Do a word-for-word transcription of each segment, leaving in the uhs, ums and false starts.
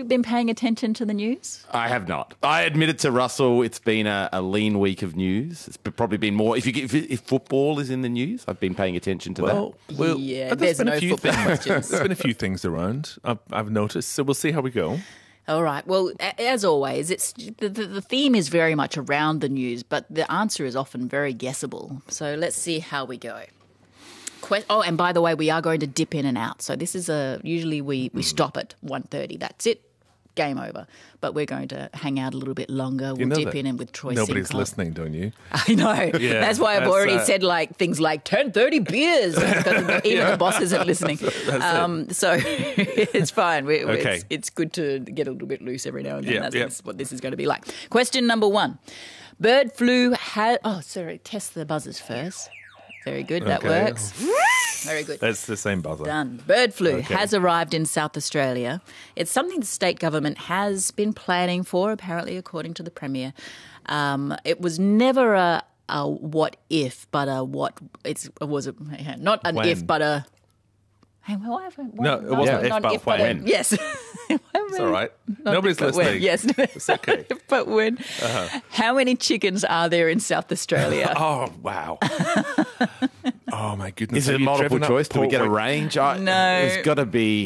you been paying attention to the news? I have not. I admitted to Russell it's been a, a lean week of news. It's probably been more. If you get, if, if football is in the news, I've been paying attention to Well, that. well Yeah, but there's been no a few football things. questions. There's been a few things around, I've, I've noticed, so we'll see how we go. All right. Well, a- as always, it's the, the, the theme is very much around the news, but the answer is often very guessable. So let's see how we go. Que- oh, and by the way, we are going to dip in and out. So this is a usually we we stop at one thirty. That's it. Game over. But we're going to hang out a little bit longer. We'll You know dip that in and with Troy Nobody's Sinclair. listening, don't you? I know. Yeah, that's why I've that's, already uh, said like things like ten thirty beers because even the boss isn't listening. Um, so it's fine. We, Okay. it's, it's good to get a little bit loose every now and then. Yeah, that's yeah. this- what this is going to be like. Question number one. Bird flu has... Oh, sorry. Test the buzzers first. Very good. That Okay. works. Very good. That's the same buzzer. Done. Bird flu Okay. has arrived in South Australia. It's something the state government has been planning for, apparently, according to the Premier. Um, it was never a, a what if, but a what. It's, it was a, not an When. if, but a. Hey, why have I- why- No, it not- wasn't if, not but a- when. Yes. It's all right. Not Nobody's if, but when. listening. Yes. It's okay. But when? How many chickens are there in South Australia? Oh, wow. Oh, my goodness. Is Have it you multiple driven up choice? Do we get a Portway? range? I, No. It's got to be.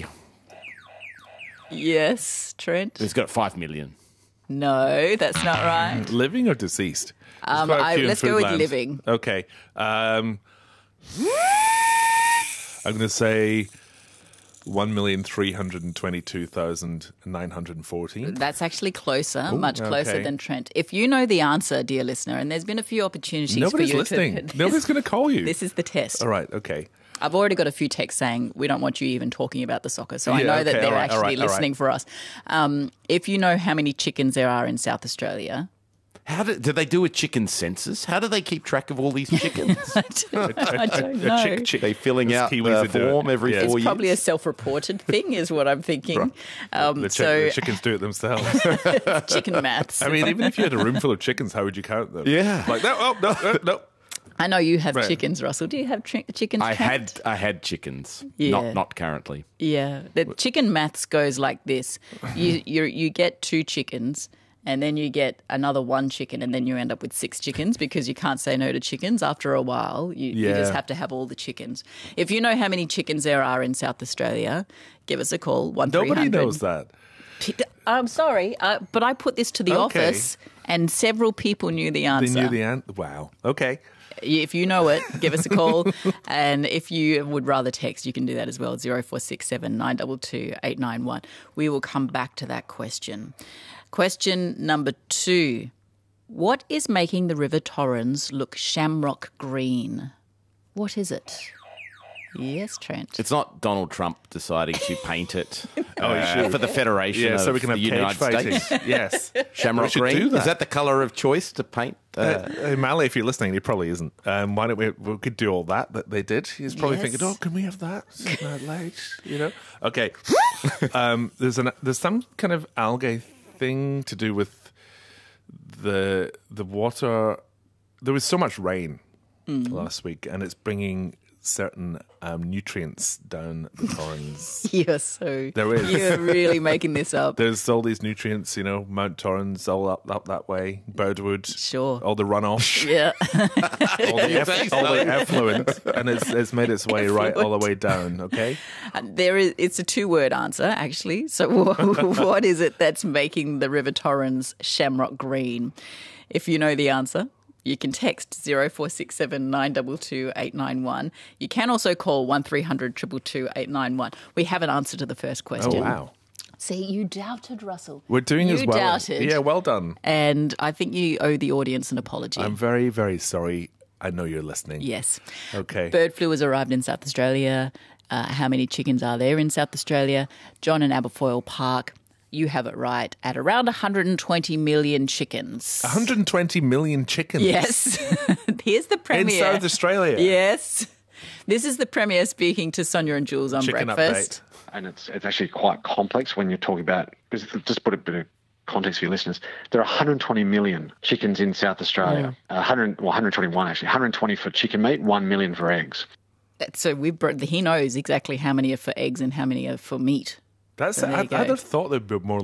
Yes, Trent. It's got five million. No, that's not right. Living or deceased? There's Um, quite a I- few in let's go with Foodland. living. Okay. Um, I'm going to say one million three hundred twenty-two thousand nine hundred fourteen. That's actually closer, much closer okay. than Trent. If you know the answer, dear listener, and there's been a few opportunities Nobody's for you listening. to... Nobody's going to call you. This is the test. All right, okay. I've already got a few texts saying we don't want you even talking about the soccer, so I Yeah, know that okay, they're all right, all actually right, all listening right. for us. Um, if you know how many chickens there are in South Australia... How do, do they do a chicken census? How do they keep track of all these chickens? I don't, I don't know. A chick, chick. They filling There's out Kiwis the that do it. form every Yeah. four It's years. probably a self-reported thing is what I'm thinking. Right. Um, The, chick, so the chickens do it themselves. chicken maths. I mean, even if you had a room full of chickens, how would you count them? Yeah. Like, no, oh, no, no, no. I know you have Right. chickens, Russell. Do you have tri- chickens? I Trent? had I had chickens, Yeah. not not currently. Yeah, the chicken maths goes like this: you you you get two chickens, and then you get another one chicken, and then you end up with six chickens because you can't say no to chickens. After a while, you, you Yeah. just have to have all the chickens. If you know how many chickens there are in South Australia, give us a call. One Nobody knows that. I'm sorry, uh, but I put this to the Okay. office, and several people knew the They answer. knew the answer. Wow. Okay. If you know it, give us a call. And if you would rather text, you can do that as well, zero four six seven nine two two eight nine one. We will come back to that question. Question number two. What is making the River Torrens look shamrock green? What is it? Yes, Trent. It's not Donald Trump deciding to paint it Oh, you uh, should. for the Federation Yeah, of so we can have the cage United fighting. States. Yes. Shamrock We should green. do that. Is that the colour of choice to paint? Uh, Uh, uh, Mally, if you're listening, he probably isn't. Um, why don't we? We could do all that that they did. He's probably Yes. thinking, "Oh, can we have that? Isn't that late?" You know. Okay. um, there's an there's some kind of algae thing to do with the the water. There was so much rain last week, and it's bringing certain um, nutrients down the Torrens. You're so... There is. You're really making this up. There's all these nutrients, you know, Mount Torrens, all up up that way, Birdwood, Sure. all the runoff. Yeah. all the, eff- all the effluent, and it's, it's made its way right all the way down. Okay, There is. It's a two-word answer, actually. So, what is it that's making the River Torrens shamrock green? If you know the answer, you can text zero four six seven nine two two eight nine one. You can also call one three hundred two two two eight nine one. We have an answer to the first oh question. wow, See, you doubted, Russell. we're doing you as well. doubted. Yeah, well done. And I think you owe the audience an apology. I'm very very sorry. I know you're listening. yes. Okay. Bird flu has arrived in South Australia. Uh, how many chickens are there in South Australia? John in Aberfoyle Park. You have it right at around one hundred twenty million chickens. one hundred twenty million chickens. Yes. Here's the in Premier. South Australia. Yes. This is the Premier speaking to Sonia and Jules on Chicken breakfast. update. And it's it's actually quite complex when you're talking about, because just put a bit of context for your listeners, there are one hundred twenty million chickens in South Australia. Uh, one hundred, well, one hundred twenty-one actually. one hundred twenty for chicken meat, one million for eggs. That- So we brought, he knows exactly how many are for eggs and how many are for meat. That's. So there I, you go. I'd have thought there'd be more